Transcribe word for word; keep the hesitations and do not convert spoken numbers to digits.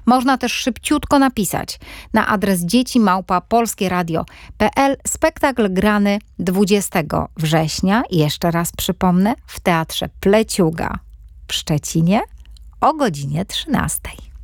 Można też szybciutko napisać na adres dzieci małpa polskieradio kropka p l. Spektakl grany dwudziestego września, i jeszcze raz przypomnę, w Teatrze Pleciuga w Szczecinie o godzinie trzynastej.